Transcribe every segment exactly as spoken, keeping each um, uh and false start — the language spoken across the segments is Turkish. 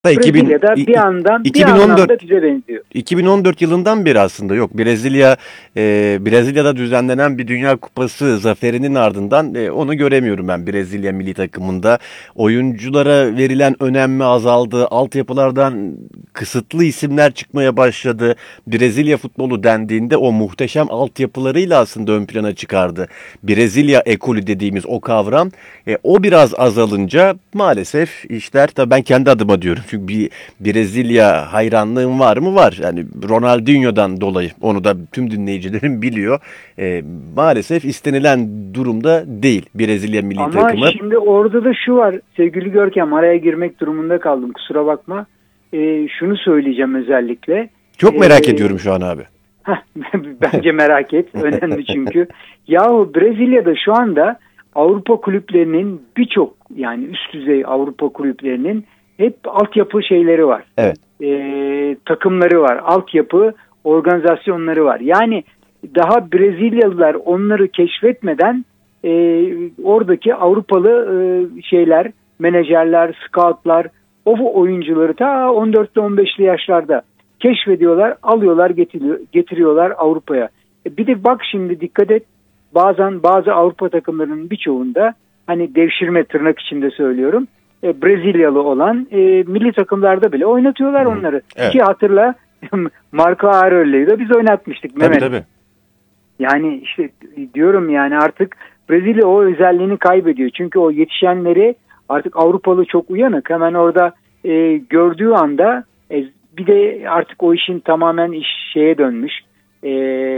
Brezilya'da bir yandan bir anlamda bize benziyor. iki bin on dört yılından beri aslında yok. Brezilya e, Brezilya'da düzenlenen bir Dünya Kupası zaferinin ardından e, onu göremiyorum ben Brezilya milli takımında. Oyunculara verilen önem mi azaldı? Altyapılardan kısıtlı isimler çıkmaya başladı. Brezilya futbolu dendiğinde o muhteşem altyapılarıyla aslında ön plana çıkardı. Brezilya ekolü dediğimiz o kavram e, o biraz azalınca maalesef işler, tabii ben kendi adıma diyorum. Çünkü bir Brezilya hayranlığım var mı? Var. Yani Ronaldinho'dan dolayı, onu da tüm dinleyicilerim biliyor. E, maalesef istenilen durumda değil Brezilya milli Ama takımı. Ama şimdi orada da şu var sevgili Görkem, araya girmek durumunda kaldım, kusura bakma. E, şunu söyleyeceğim özellikle. Çok merak e, ediyorum şu an abi. Bence merak et. Önemli çünkü. Yahu Brezilya'da şu anda Avrupa kulüplerinin birçok, yani üst düzey Avrupa kulüplerinin hep altyapı şeyleri var. Evet. Ee, takımları var. Altyapı organizasyonları var. Yani daha Brezilyalılar onları keşfetmeden e, oradaki Avrupalı e, şeyler, menajerler, scoutlar o oyuncuları ta on dörtlü on beşli yaşlarda keşfediyorlar, alıyorlar, getiriyor, getiriyorlar Avrupa'ya. E bir de bak şimdi dikkat et, bazen bazı Avrupa takımlarının birçoğunda, hani devşirme tırnak içinde söylüyorum, e, Brezilyalı olan e, milli takımlarda bile oynatıyorlar onları. Evet. Ki hatırla Marco Aurelio'yu da biz oynatmıştık. Tabii Mehmet. Tabii. Yani işte diyorum, yani artık Brezilya o özelliğini kaybediyor. Çünkü o yetişenleri artık Avrupalı çok uyanık. Hemen orada e, gördüğü anda e, bir de artık o işin tamamen iş şeye dönmüş. E,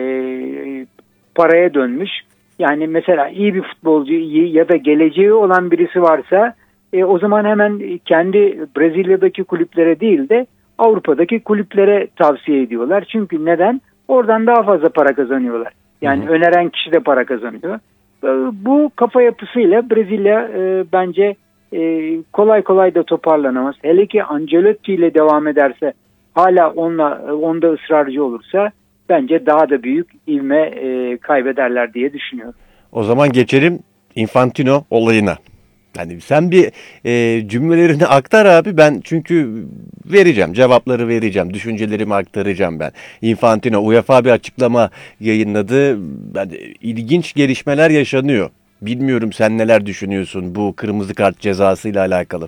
paraya dönmüş. Yani mesela iyi bir futbolcu, iyi ya da geleceği olan birisi varsa e, o zaman hemen kendi Brezilya'daki kulüplere değil de Avrupa'daki kulüplere tavsiye ediyorlar. Çünkü neden? Oradan daha fazla para kazanıyorlar. Yani hı hı. öneren kişi de para kazanıyor. E, bu kafa yapısıyla Brezilya e, bence e, kolay kolay da toparlanamaz. Hele ki Ancelotti ile devam ederse, hala onunla, onda ısrarcı olursa bence daha da büyük ivme e, kaybederler diye düşünüyorum. O zaman geçelim Infantino olayına. Yani sen bir e, cümlelerini aktar abi, ben çünkü vereceğim, cevapları vereceğim, düşüncelerimi aktaracağım ben. Infantino UEFA bir açıklama yayınladı. Yani ilginç gelişmeler yaşanıyor. Bilmiyorum, sen neler düşünüyorsun bu kırmızı kart cezasıyla alakalı?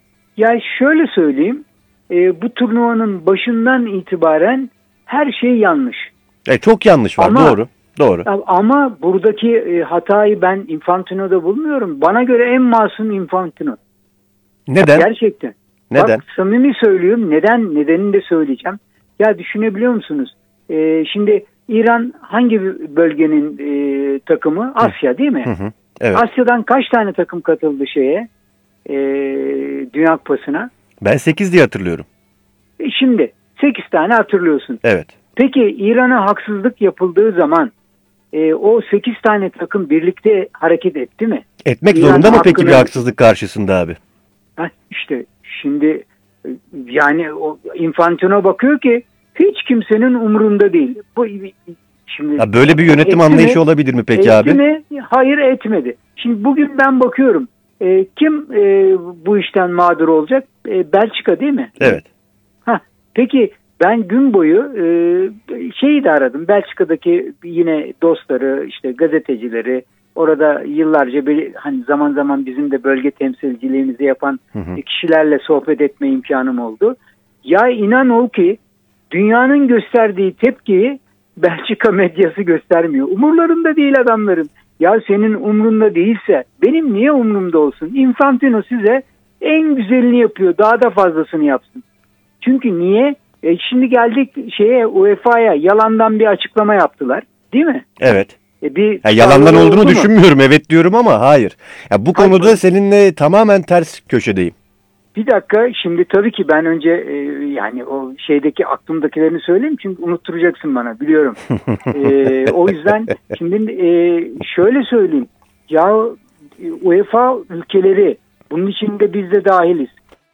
Ya şöyle söyleyeyim, e, bu turnuvanın başından itibaren her şey yanlış. E, çok yanlış var, ama, doğru. Doğru. Ama buradaki e, hatayı ben Infantino'da bulmuyorum. Bana göre en masum Infantino. Neden? Gerçekten. Neden? Bak, samimi söylüyorum. Neden? Nedenini de söyleyeceğim. Ya düşünebiliyor musunuz? E, şimdi İran hangi bölgenin e, takımı? Asya değil mi? Hı hı. Evet. Asya'dan kaç tane takım katıldı şeye? E, Dünya Kupası'na? Ben sekiz diye hatırlıyorum. E, şimdi sekiz tane hatırlıyorsun. Evet. Peki İran'a haksızlık yapıldığı zaman e, o sekiz tane takım birlikte hareket etti mi? Etmek İran zorunda mı hakkını... peki bir haksızlık karşısında abi? Ha, işte şimdi yani o Infantino bakıyor ki hiç kimsenin umurunda değil. Bu şimdi ya böyle bir yönetim anlayışı mi? Olabilir mi peki etti abi? Mi? Hayır, etmedi. Şimdi bugün ben bakıyorum. E, kim e, bu işten mağdur olacak? E, Belçika değil mi? Evet. Ha, peki ben gün boyu e, şeyi de aradım. Belçika'daki yine dostları, işte gazetecileri, orada yıllarca bir, hani zaman zaman bizim de bölge temsilciliğimizi yapan hı hı. kişilerle sohbet etme imkanım oldu. Ya inan ol ki dünyanın gösterdiği tepkiyi Belçika medyası göstermiyor. Umurlarında değil adamların. Ya senin umrunda değilse benim niye umrumda olsun? Infantino size en güzelini yapıyor. Daha da fazlasını yapsın. Çünkü niye? E şimdi geldik şeye, U E F A'ya yalandan bir açıklama yaptılar. Değil mi? Evet. E bir ya yalandan olduğunu oldu düşünmüyorum. Mu? Evet diyorum ama hayır. Ya bu konuda hayır. Seninle tamamen ters köşedeyim. Bir dakika, şimdi tabii ki ben önce e, yani o şeydeki aklımdakilerini söyleyeyim çünkü unutturacaksın bana, biliyorum. e, o yüzden şimdi e, şöyle söyleyeyim. Ya U E F A ülkeleri, bunun içinde biz de dahiliz.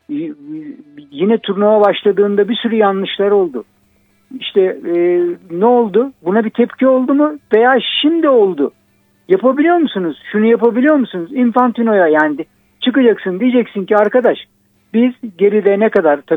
Yine turnuva başladığında bir sürü yanlışlar oldu. İşte e, ne oldu? Buna bir tepki oldu mu? Veya şimdi oldu. Yapabiliyor musunuz? Şunu yapabiliyor musunuz? Infantino'ya yani çıkacaksın, diyeceksin ki arkadaş biz geride ne kadar